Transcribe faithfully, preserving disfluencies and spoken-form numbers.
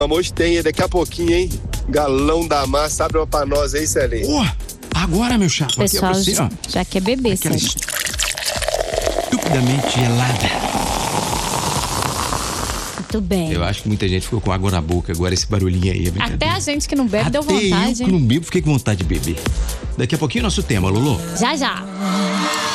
Hoje tem, daqui a pouquinho, hein? Galão da massa, abre uma pra nós aí, Celinho. Oh, agora, meu chapa, pessoal aqui é você, ó. Já quer beber, Aquela Sérgio. estupidamente gelada. Muito bem. Eu acho que muita gente ficou com água na boca agora, esse barulhinho aí. É Até a gente que não bebe Até deu vontade, eu que hein? não bebo, fiquei com vontade de beber. Daqui a pouquinho, nosso tema, Lulu. Já, já.